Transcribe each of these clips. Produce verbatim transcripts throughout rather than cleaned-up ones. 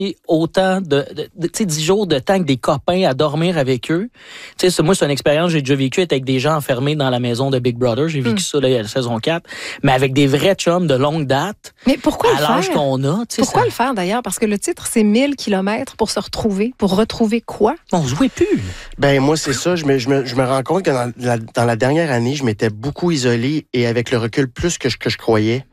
autant de, de, de tu sais, dix jours de temps avec des copains à dormir avec eux. Tu sais, moi, c'est une expérience que j'ai déjà vécue avec des gens enfermés dans la maison de Big Brother. J'ai vécu mm. ça, là, il y a la saison quatre. Mais avec des vrais chums de longue date. Mais pourquoi à le l'âge faire? qu'on a. Pourquoi ça... le faire, d'ailleurs? Parce que le titre, c'est mille kilomètres pour se retrouver. Pour retrouver quoi? On jouait plus. Ben, moi, c'est ça. Je me, je me, je me rends compte que dans la, dans la dernière année, je m'étais beaucoup isolé et avec le recul plus que je, que je croyais.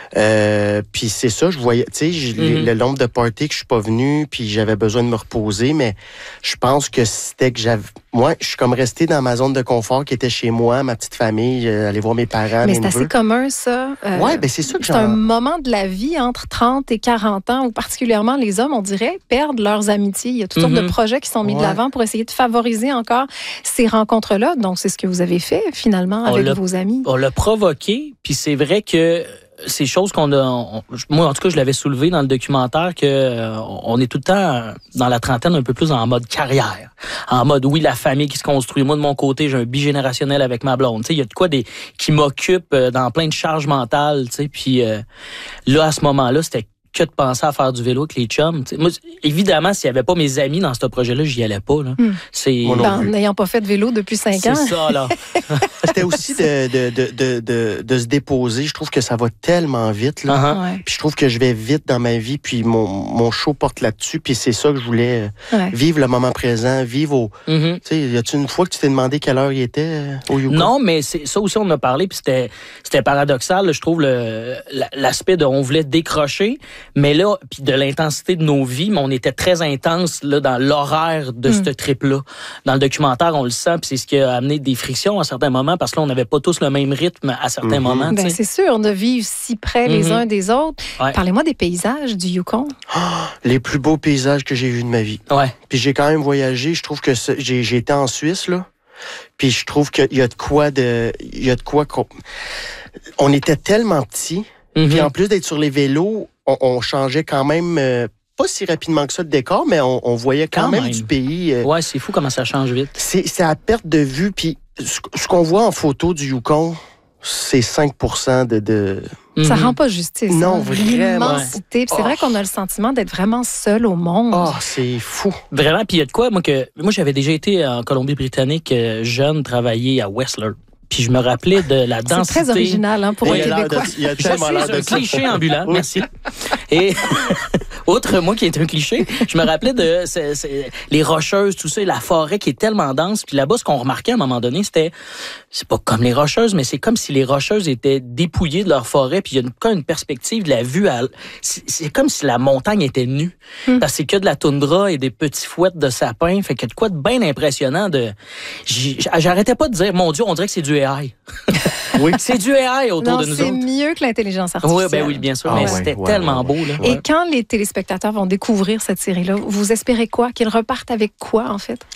Euh, puis c'est ça, je voyais, tu sais, mm-hmm. le nombre de parties que je suis pas venu, puis j'avais besoin de me reposer, mais je pense que c'était que j'avais... Moi, je suis comme resté dans ma zone de confort qui était chez moi, ma petite famille, euh, aller voir mes parents, mais mes c'est neveux. assez commun, ça. Euh, oui, ben c'est ça que C'est j'en... un moment de la vie entre trente et quarante ans où particulièrement les hommes, on dirait, perdent leurs amitiés. Il y a toutes mm-hmm. sortes de projets qui sont mis ouais. de l'avant pour essayer de favoriser encore ces rencontres-là. Donc, c'est ce que vous avez fait, finalement, on avec vos amis. On l'a provoqué, puis c'est vrai que ces choses qu'on a... On, moi, en tout cas, je l'avais soulevé dans le documentaire que euh, on est tout le temps, dans la trentaine, un peu plus en mode carrière. En mode, oui, la famille qui se construit. Moi, de mon côté, j'ai un bigénérationnel avec ma blonde. Tu sais, il y a de quoi des qui m'occupe euh, dans plein de charges mentales, tu sais. Puis euh, là, à ce moment-là, c'était que de penser à faire du vélo avec les chums. T'sais. Moi, évidemment, s'il n'y avait pas mes amis dans ce projet-là, j'y allais pas. Là. Mm. C'est... En n'ayant pas fait de vélo depuis cinq ans. C'est ça, là. C'était aussi de, de, de, de, de, de se déposer. Je trouve que ça va tellement vite. Là. Uh-huh. Ouais. Puis je trouve que je vais vite dans ma vie, puis mon, mon show porte là-dessus. Puis c'est ça que je voulais, ouais. vivre le moment présent, vivre au... Mm-hmm. Tu sais, y a-tu une fois que tu t'es demandé quelle heure il était euh, au Yukon? Non, mais c'est, ça aussi, on en a parlé, puis c'était, c'était paradoxal. Là, je trouve le, l'aspect de on voulait décrocher, mais là, puis de l'intensité de nos vies, mais on était très intense là, dans l'horaire de mm. ce trip-là. Dans le documentaire, on le sent, puis c'est ce qui a amené des frictions à certains moments, parce que là, on n'avait pas tous le même rythme à certains mm-hmm. moments. Ben, c'est sûr, de vivre si près les mm-hmm. uns des autres. Ouais. Parlez-moi des paysages du Yukon. Oh, les plus beaux paysages que j'ai vus de ma vie. Ouais. Puis j'ai quand même voyagé. Je trouve que j'ai, j'ai été en Suisse, là. Puis je trouve qu'il y a de quoi de... Il y a de quoi... On était tellement petits. Mm-hmm. Puis en plus d'être sur les vélos, on, on changeait quand même... Euh, pas si rapidement que ça le décor, mais on, on voyait quand, quand même, même du pays. Euh, ouais, c'est fou comment ça change vite. C'est, c'est à perte de vue. Puis ce, ce qu'on voit en photo du Yukon, c'est cinq pour cent de... de... Ça rend pas justice. Non, hein? vraiment. L'immensité. Puis c'est oh. vrai qu'on a le sentiment d'être vraiment seul au monde. Oh, c'est fou. Vraiment. Puis il y a de quoi, moi, que moi j'avais déjà été en Colombie-Britannique euh, jeune, travailler à Whistler. Puis je me rappelais de la densité. C'est très original hein, pour oui, un Québécois. Il y a tellement l'air de un cliché ambulant, oui. Merci. Et outre moi qui est un cliché, je me rappelais de c'est, c'est, les rocheuses, tout ça, et la forêt qui est tellement dense. Puis là-bas, ce qu'on remarquait à un moment donné, c'était, c'est pas comme les rocheuses, mais c'est comme si les rocheuses étaient dépouillées de leur forêt. Puis il y a une, quand une perspective de la vue. À, c'est, c'est comme si la montagne était nue. Mm. Parce que c'est que de la toundra et des petits fouettes de sapins. Fait qu'il y a de quoi de bien impressionnant. De, j'arrêtais pas de dire, mon Dieu, on dirait que c'est du A I. Oui. C'est du A I autour non, de nous c'est autres. C'est mieux que l'intelligence artificielle. Oui, ben oui, bien sûr, ah, mais ouais, c'était ouais, tellement ouais, beau. Là. Et ouais. quand les téléspectateurs vont découvrir cette série-là, vous espérez quoi? Qu'ils repartent avec quoi, en fait?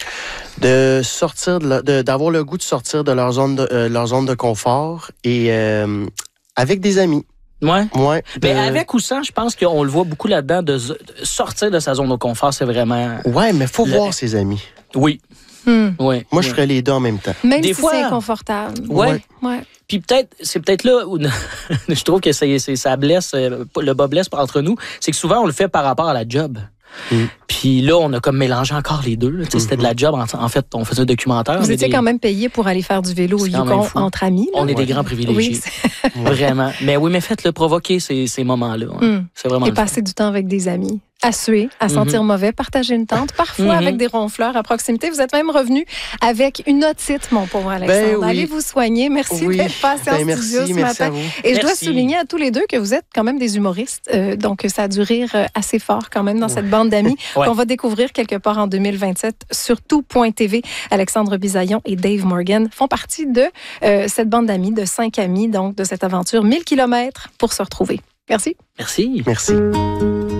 De sortir, de la, de, d'avoir le goût de sortir de leur zone de, euh, leur zone de confort et euh, avec des amis. Ouais. Ouais. Mais de... avec ou sans, je pense qu'on le voit beaucoup là-dedans, de, de sortir de sa zone de confort, c'est vraiment... Ouais, mais faut le... voir ses amis. Oui. Hmm. Ouais. Moi, ouais. je ferais les deux en même temps. Même Des si fois, c'est inconfortable. Ouais. ouais. ouais. Puis peut-être, c'est peut-être là où je trouve que c'est, c'est, ça blesse, le bas blesse entre nous, c'est que souvent, on le fait par rapport à la job. Mm. Puis là, on a comme mélangé encore les deux. Mm-hmm. C'était de la job. En, en fait, on faisait un documentaire. Vous étiez des... quand même payé pour aller faire du vélo au Yukon entre amis. Là. On est ouais. des grands privilégiés. Oui, vraiment. Mais oui, mais faites-le provoquer ces, ces moments-là. Ouais. Mm. C'est vraiment Et passer du temps avec des amis. À suer, à sentir mm-hmm. mauvais, partager une tente, parfois mm-hmm. avec des ronfleurs à proximité. Vous êtes même revenu avec une otite, mon pauvre Alexandre. Ben oui. Allez vous soigner. Merci oui. d'être passé en ben studio merci, ce merci matin. Et merci. je dois souligner à tous les deux que vous êtes quand même des humoristes. Euh, donc, ça a dû rire assez fort quand même dans ouais. cette bande d'amis ouais. qu'on va découvrir quelque part en deux mille vingt-sept sur tout point t v. Alexandre Bisaillon et Dave Morgan font partie de euh, cette bande d'amis, de cinq amis, donc de cette aventure mille kilomètres pour se retrouver. Merci. Merci. Merci.